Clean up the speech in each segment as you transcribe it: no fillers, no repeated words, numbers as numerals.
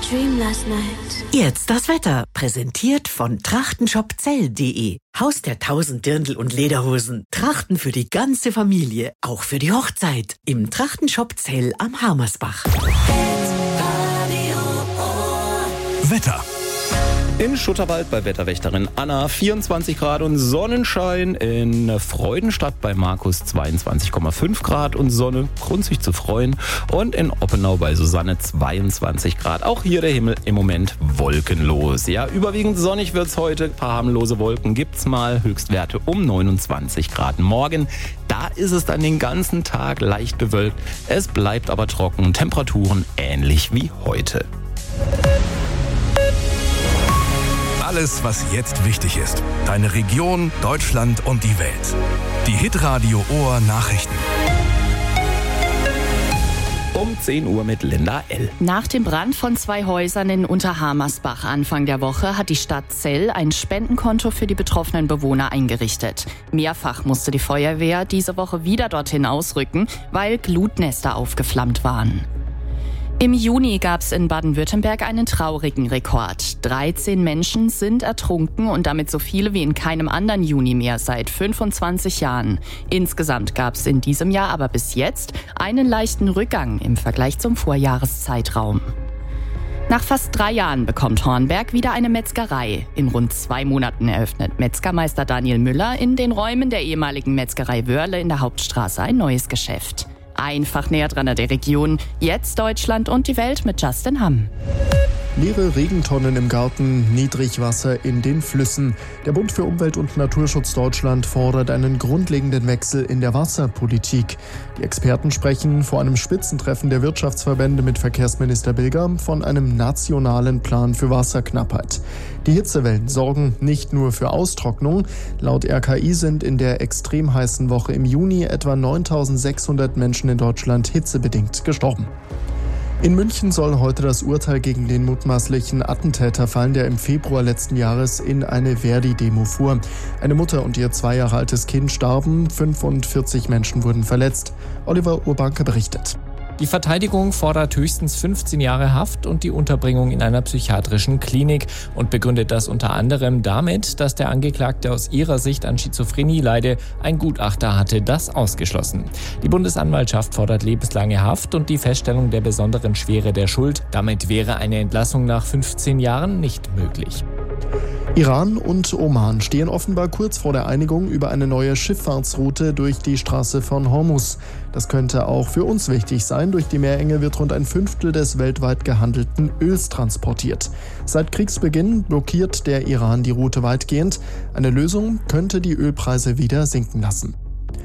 dream last night. Jetzt das Wetter, präsentiert von trachtenshopzell.de. Haus der 1000 Dirndl und Lederhosen. Trachten für die ganze Familie, auch für die Hochzeit. Im Trachtenshop Zell am Harmersbach. Wetter. In Schutterwald bei Wetterwächterin Anna 24 Grad und Sonnenschein. In Freudenstadt bei Markus 22,5 Grad und Sonne. Grund sich zu freuen. Und in Oppenau bei Susanne 22 Grad. Auch hier der Himmel im Moment wolkenlos. Ja, überwiegend sonnig wird's heute. Ein paar harmlose Wolken gibt's mal. Höchstwerte um 29 Grad. Morgen, da ist es dann den ganzen Tag leicht bewölkt. Es bleibt aber trocken. Temperaturen ähnlich wie heute. Alles, was jetzt wichtig ist. Deine Region, Deutschland und die Welt. Die Hitradio Ohr Nachrichten. Um 10 Uhr mit Linda L. Nach dem Brand von 2 Häusern in Unterhammersbach Anfang der Woche hat die Stadt Zell ein Spendenkonto für die betroffenen Bewohner eingerichtet. Mehrfach musste die Feuerwehr diese Woche wieder dorthin ausrücken, weil Glutnester aufgeflammt waren. Im Juni gab es in Baden-Württemberg einen traurigen Rekord. 13 Menschen sind ertrunken und damit so viele wie in keinem anderen Juni mehr seit 25 Jahren. Insgesamt gab es in diesem Jahr aber bis jetzt einen leichten Rückgang im Vergleich zum Vorjahreszeitraum. Nach fast 3 Jahren bekommt Hornberg wieder eine Metzgerei. In rund 2 Monaten eröffnet Metzgermeister Daniel Müller in den Räumen der ehemaligen Metzgerei Wörle in der Hauptstraße ein neues Geschäft. Einfach näher dran an der Region, jetzt Deutschland und die Welt mit Justin Hamm. Leere Regentonnen im Garten, Niedrigwasser in den Flüssen. Der Bund für Umwelt und Naturschutz Deutschland fordert einen grundlegenden Wechsel in der Wasserpolitik. Die Experten sprechen vor einem Spitzentreffen der Wirtschaftsverbände mit Verkehrsminister Bilger von einem nationalen Plan für Wasserknappheit. Die Hitzewellen sorgen nicht nur für Austrocknung. Laut RKI sind in der extrem heißen Woche im Juni etwa 9.600 Menschen in Deutschland hitzebedingt gestorben. In München soll heute das Urteil gegen den mutmaßlichen Attentäter fallen, der im Februar letzten Jahres in eine Verdi-Demo fuhr. Eine Mutter und ihr 2 Jahre altes Kind starben, 45 Menschen wurden verletzt. Oliver Urbanke berichtet. Die Verteidigung fordert höchstens 15 Jahre Haft und die Unterbringung in einer psychiatrischen Klinik und begründet das unter anderem damit, dass der Angeklagte aus ihrer Sicht an Schizophrenie leide. Ein Gutachter hatte das ausgeschlossen. Die Bundesanwaltschaft fordert lebenslange Haft und die Feststellung der besonderen Schwere der Schuld. Damit wäre eine Entlassung nach 15 Jahren nicht möglich. Iran und Oman stehen offenbar kurz vor der Einigung über eine neue Schifffahrtsroute durch die Straße von Hormuz. Das könnte auch für uns wichtig sein. Durch die Meerenge wird rund 1/5 des weltweit gehandelten Öls transportiert. Seit Kriegsbeginn blockiert der Iran die Route weitgehend. Eine Lösung könnte die Ölpreise wieder sinken lassen.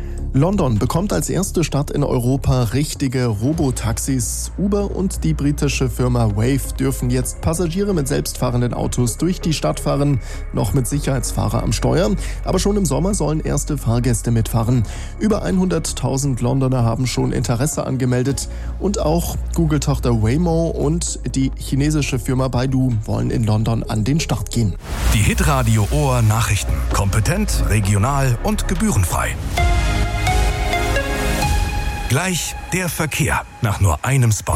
London bekommt als erste Stadt in Europa richtige Robotaxis. Uber und die britische Firma Wave dürfen jetzt Passagiere mit selbstfahrenden Autos durch die Stadt fahren, noch mit Sicherheitsfahrer am Steuer. Aber schon im Sommer sollen erste Fahrgäste mitfahren. Über 100.000 Londoner haben schon Interesse angemeldet. Und auch Google-Tochter Waymo und die chinesische Firma Baidu wollen in London an den Start gehen. Die Hitradio Ohr Nachrichten. Kompetent, regional und gebührenfrei. Gleich der Verkehr nach nur einem Spot.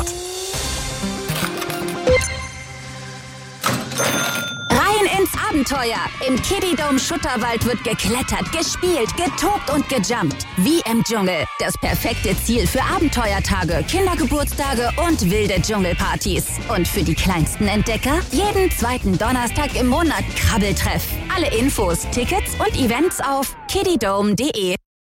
Rein ins Abenteuer! Im Kiddie-Dome Schutterwald wird geklettert, gespielt, getobt und gejumpt. Wie im Dschungel. Das perfekte Ziel für Abenteuertage, Kindergeburtstage und wilde Dschungelpartys. Und für die kleinsten Entdecker jeden 2. Donnerstag im Monat Krabbeltreff. Alle Infos, Tickets und Events auf kiddiedome.de.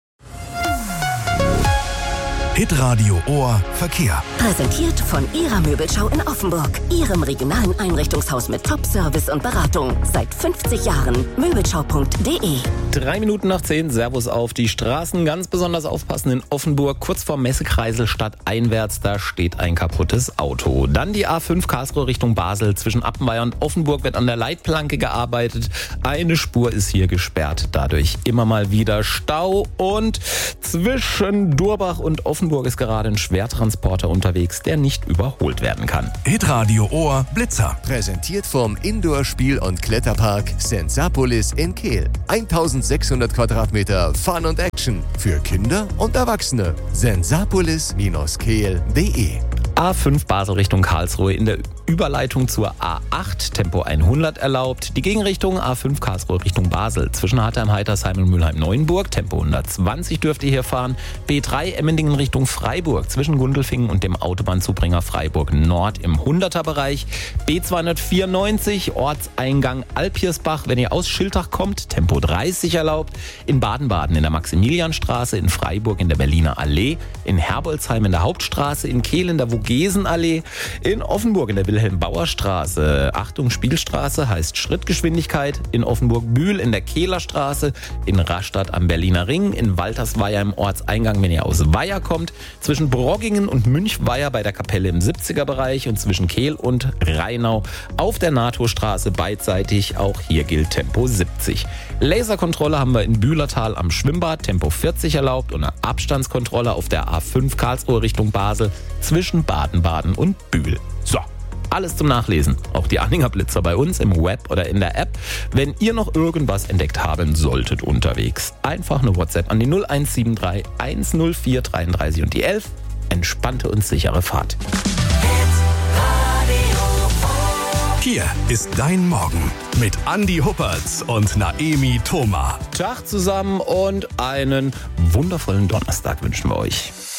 Hitradio Ohr Verkehr. Präsentiert von Ihrer Möbelschau in Offenburg. Ihrem regionalen Einrichtungshaus mit Top-Service und Beratung. Seit 50 Jahren. Möbelschau.de. 3 Minuten nach 10, Servus auf die Straßen. Ganz besonders aufpassen in Offenburg, kurz vor Messekreisel stadteinwärts, da steht ein kaputtes Auto. Dann die A5 Karlsruhe Richtung Basel. Zwischen Appenweier und Offenburg wird an der Leitplanke gearbeitet. Eine Spur ist hier gesperrt, dadurch immer mal wieder Stau. Und zwischen Durbach und Offenburg ist gerade ein Schwertransporter unterwegs, der nicht überholt werden kann. Hitradio Ohr Blitzer. Präsentiert vom Indoor-Spiel- und Kletterpark Sensapolis in Kehl. 1600 Quadratmeter Fun und Action für Kinder und Erwachsene. Sensapolis-kehl.de. A5 Basel Richtung Karlsruhe in der Überleitung zur A8, Tempo 100 erlaubt. Die Gegenrichtung A5 Karlsruhe Richtung Basel. Zwischen Hartheim, Heitersheim und Mülheim-Neuenburg. Tempo 120 dürft ihr hier fahren. B3 Emmendingen Richtung Freiburg. Zwischen Gundelfingen und dem Autobahnzubringer Freiburg Nord im 100er-Bereich. B294 Ortseingang Alpiersbach. Wenn ihr aus Schiltach kommt, Tempo 30 erlaubt. In Baden-Baden in der Maximilianstraße. In Freiburg in der Berliner Allee. In Herbolzheim in der Hauptstraße. In Kehl in der Vogesenallee. In Offenburg in der Wilhelm-Bauer-Straße. Achtung, Spielstraße heißt Schrittgeschwindigkeit. In Offenburg-Bühl in der Kehlerstraße. In Rastatt am Berliner Ring. In Waltersweier im Ortseingang, wenn ihr aus Weiher kommt. Zwischen Broggingen und Münchweier bei der Kapelle im 70er-Bereich. Und zwischen Kehl und Rheinau auf der NATO-Straße beidseitig. Auch hier gilt Tempo 70. Laserkontrolle haben wir in Bühlertal am Schwimmbad. Tempo 40 erlaubt. Und eine Abstandskontrolle auf der A5 Karlsruhe Richtung Basel. Zwischen Baden-Baden und Bühl. So. Alles zum Nachlesen. Auch die Anhängerblitzer bei uns im Web oder in der App. Wenn ihr noch irgendwas entdeckt haben solltet unterwegs, einfach eine WhatsApp an die 0173 104 33 und die 11. Entspannte und sichere Fahrt. Hier ist dein Morgen mit Andi Huppertz und Naemi Thoma. Tag zusammen und einen wundervollen Donnerstag wünschen wir euch.